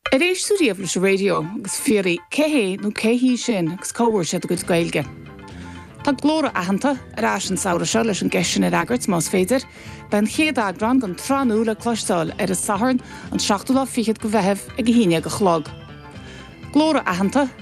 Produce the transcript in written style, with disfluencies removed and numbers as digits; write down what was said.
Éis súíomh leis radio agus fií cehé nó céhí sin agus cóhir sé go gailge. Tá glóra ahananta arás an saoire se leis an geisisin ar agart más féidir, ben chéad agran gan tránú le cloisteáil ar a saharn an 16 fichiad go bheitheh ag híine go chlog. Glóra ahananta